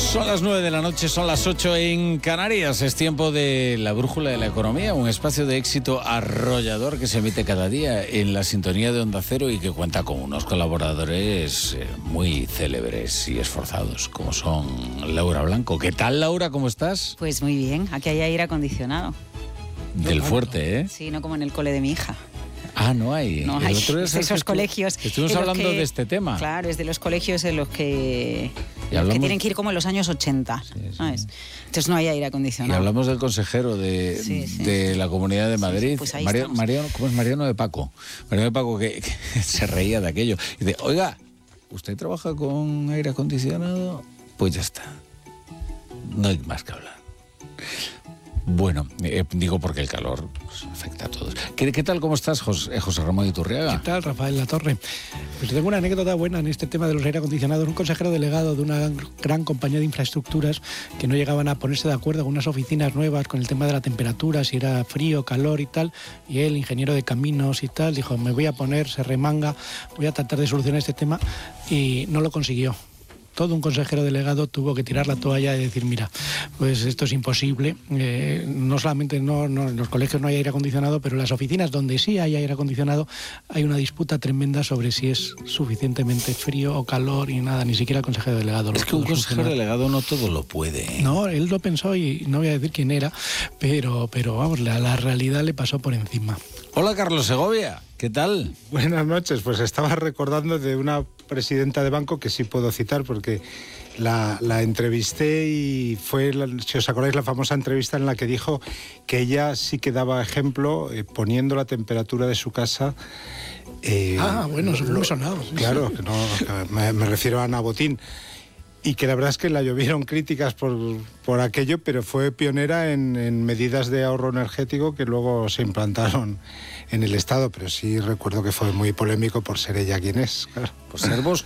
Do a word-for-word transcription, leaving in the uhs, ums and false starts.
Son las nueve de la noche, son las ocho en Canarias. Es tiempo de La Brújula de la Economía, un espacio de éxito arrollador que se emite cada día en la sintonía de Onda Cero y que cuenta con unos colaboradores eh, muy célebres y esforzados, como son Laura Blanco. ¿Qué tal, Laura? ¿Cómo estás? Pues muy bien, aquí hay aire acondicionado. Del fuerte, ¿eh? Sí, no como en el cole de mi hija. Ah, no hay. No hay. Esos colegios. Estuvimos hablando que, de este tema. Claro, es de los colegios en los que, hablamos, que tienen que ir como en los años ochenta. Sí, sí. ¿Sabes? Entonces no hay aire acondicionado. Y hablamos del consejero de, sí, sí. de la Comunidad de Madrid, sí, pues Mariano, Mariano, ¿cómo es? Mariano de Paco. Mariano de Paco que, que se reía de aquello. Y dice, oiga, ¿usted trabaja con aire acondicionado? Pues ya está. No hay más que hablar. Bueno, eh, digo porque el calor pues, afecta a todos. ¿Qué, ¿Qué tal, cómo estás, José, José Ramón Iturriaga? ¿Qué tal, Rafael Latorre? Pues tengo una anécdota buena en este tema de los aire acondicionados. Un consejero delegado de una gran, gran compañía de infraestructuras que no llegaban a ponerse de acuerdo con unas oficinas nuevas con el tema de la temperatura, si era frío, calor y tal. Y él, ingeniero de caminos y tal, dijo, me voy a poner, se remanga, voy a tratar de solucionar este tema, y no lo consiguió. Todo un consejero delegado tuvo que tirar la toalla y decir, mira, pues esto es imposible. Eh, no solamente no, no, en los colegios no hay aire acondicionado, pero en las oficinas donde sí hay aire acondicionado hay una disputa tremenda sobre si es suficientemente frío o calor y nada, ni siquiera el consejero delegado. Es que un consejero delegado no todo lo puede. ¿eh? No, él lo pensó y no voy a decir quién era, pero, pero vamos, la, la realidad le pasó por encima. Hola, Carlos Segovia, ¿qué tal? Buenas noches, pues estaba recordando de una presidenta de banco que sí puedo citar porque la, la entrevisté y fue, la, si os acordáis, la famosa entrevista en la que dijo que ella sí que daba ejemplo eh, poniendo la temperatura de su casa. Eh, ah, bueno, eso fue muy sonado. Sí, claro, que no, que me, me refiero a Ana Botín. Y que la verdad es que la llovieron críticas por, por aquello, pero fue pionera en, en medidas de ahorro energético que luego se implantaron en el Estado. Pero sí recuerdo que fue muy polémico por ser ella quien es. Claro. Por ser vos